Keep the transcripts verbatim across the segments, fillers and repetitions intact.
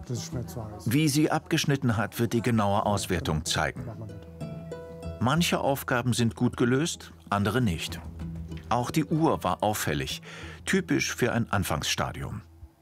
Das ist mir zu heiß. Wie sie abgeschnitten hat, wird die genaue Auswertung zeigen. Manche Aufgaben sind gut gelöst, andere nicht. Auch die Uhr war auffällig, typisch für ein Anfangsstadium.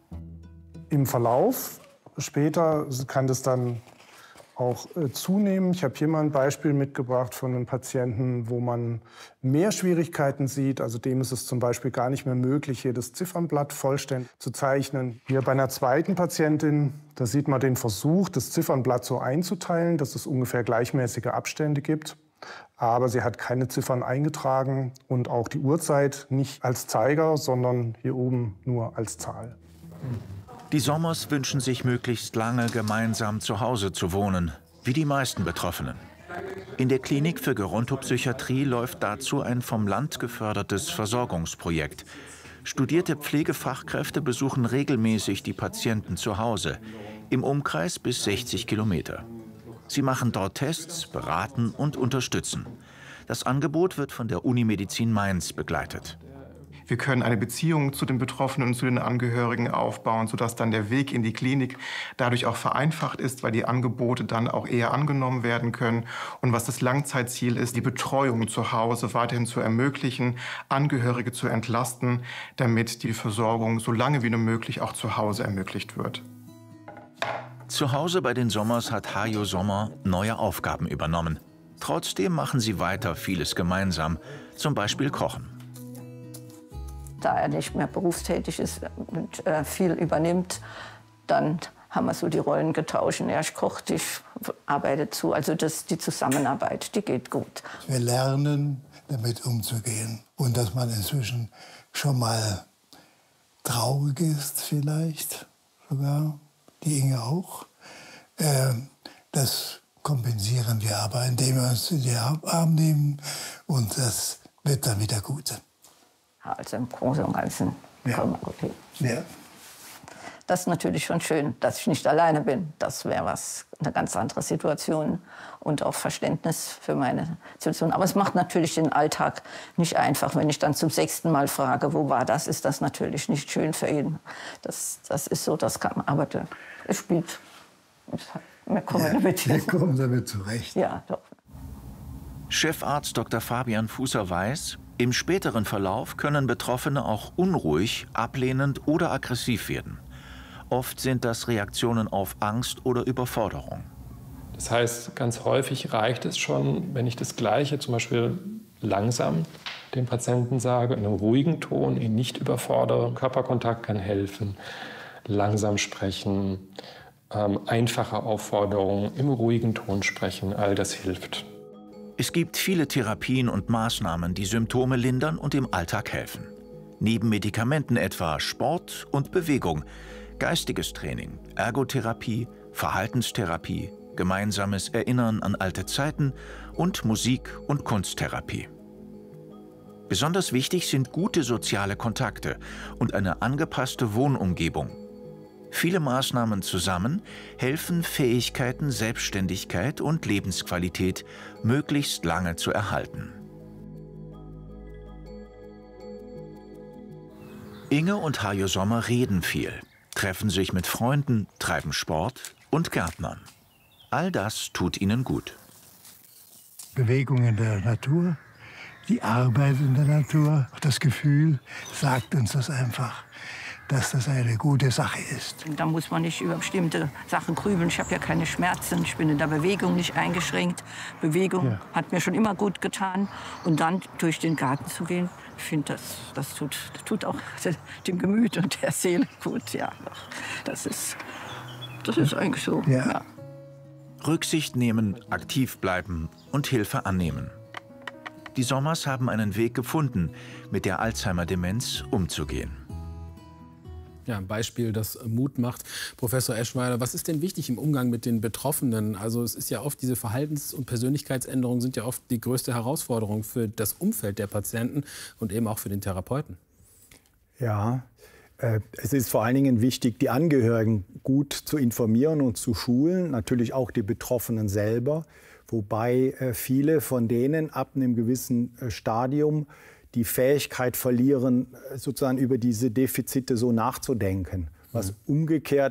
Im Verlauf später kann das dann auch äh, zunehmen. Ich habe hier mal ein Beispiel mitgebracht von einem Patienten, wo man mehr Schwierigkeiten sieht. Also dem ist es zum Beispiel gar nicht mehr möglich, hier das Ziffernblatt vollständig zu zeichnen. Hier bei einer zweiten Patientin, da sieht man den Versuch, das Ziffernblatt so einzuteilen, dass es ungefähr gleichmäßige Abstände gibt. Aber sie hat keine Ziffern eingetragen und auch die Uhrzeit nicht als Zeiger, sondern hier oben nur als Zahl. Die Sommers wünschen sich möglichst lange gemeinsam zu Hause zu wohnen, wie die meisten Betroffenen. In der Klinik für Gerontopsychiatrie läuft dazu ein vom Land gefördertes Versorgungsprojekt. Studierte Pflegefachkräfte besuchen regelmäßig die Patienten zu Hause, im Umkreis bis sechzig Kilometer. Sie machen dort Tests, beraten und unterstützen. Das Angebot wird von der Unimedizin Mainz begleitet. Wir können eine Beziehung zu den Betroffenen und zu den Angehörigen aufbauen, sodass dann der Weg in die Klinik dadurch auch vereinfacht ist, weil die Angebote dann auch eher angenommen werden können. Und was das Langzeitziel ist, die Betreuung zu Hause weiterhin zu ermöglichen, Angehörige zu entlasten, damit die Versorgung so lange wie nur möglich auch zu Hause ermöglicht wird. Zu Hause bei den Sommers hat Hajo Sommer neue Aufgaben übernommen. Trotzdem machen sie weiter vieles gemeinsam, zum Beispiel Kochen. Da er nicht mehr berufstätig ist und äh, viel übernimmt, dann haben wir so die Rollen getauscht. Er kocht, ich arbeite zu. Also das, die Zusammenarbeit, die geht gut. Wir lernen, damit umzugehen. Und dass man inzwischen schon mal traurig ist vielleicht sogar, die Inge auch. Äh, das kompensieren wir aber, indem wir uns in den Arm nehmen. Und das wird dann wieder gut. Also im Großen und Ganzen ja. kommen wir gut hin. Ja. Das ist natürlich schon schön, dass ich nicht alleine bin. Das wäre was, eine ganz andere Situation und auch Verständnis für meine Situation. Aber es macht natürlich den Alltag nicht einfach. Wenn ich dann zum sechsten Mal frage, wo war das, ist das natürlich nicht schön für ihn. Das, das ist so, das kann man. Aber es spielt. Wir kommen ja, damit hin. Wir kommen damit zurecht. Ja, doch. Chefarzt Doktor Fabian Fußer weiß, im späteren Verlauf können Betroffene auch unruhig, ablehnend oder aggressiv werden. Oft sind das Reaktionen auf Angst oder Überforderung. Das heißt, ganz häufig reicht es schon, wenn ich das Gleiche, zum Beispiel langsam, dem Patienten sage, in einem ruhigen Ton, ihn nicht überfordere. Körperkontakt kann helfen, langsam sprechen, ähm, einfache Aufforderungen, im ruhigen Ton sprechen, all das hilft. Es gibt viele Therapien und Maßnahmen, die Symptome lindern und im Alltag helfen. Neben Medikamenten etwa Sport und Bewegung, geistiges Training, Ergotherapie, Verhaltenstherapie, gemeinsames Erinnern an alte Zeiten und Musik- und Kunsttherapie. Besonders wichtig sind gute soziale Kontakte und eine angepasste Wohnumgebung. Viele Maßnahmen zusammen helfen, Fähigkeiten, Selbstständigkeit und Lebensqualität möglichst lange zu erhalten. Inge und Hajo Sommer reden viel, treffen sich mit Freunden, treiben Sport und Gärtnern. All das tut ihnen gut. Bewegung in der Natur, die Arbeit in der Natur, das Gefühl sagt uns das einfach, dass das eine gute Sache ist. Da muss man nicht über bestimmte Sachen grübeln. Ich habe ja keine Schmerzen, ich bin in der Bewegung nicht eingeschränkt. Bewegung ja. hat mir schon immer gut getan. Und dann durch den Garten zu gehen, ich finde, das, das, tut, das tut auch dem Gemüt und der Seele gut. Ja, das ist, das ist eigentlich so. Ja. Ja. Rücksicht nehmen, aktiv bleiben und Hilfe annehmen. Die Sommers haben einen Weg gefunden, mit der Alzheimer-Demenz umzugehen. Ja, ein Beispiel, das Mut macht. Professor Eschweiler, was ist denn wichtig im Umgang mit den Betroffenen? Also es ist ja oft, diese Verhaltens- und Persönlichkeitsänderungen sind ja oft die größte Herausforderung für das Umfeld der Patienten und eben auch für den Therapeuten. Ja, äh, es ist vor allen Dingen wichtig, die Angehörigen gut zu informieren und zu schulen, natürlich auch die Betroffenen selber, wobei äh, viele von denen ab einem gewissen äh, Stadium die Fähigkeit verlieren, sozusagen über diese Defizite so nachzudenken. Was umgekehrt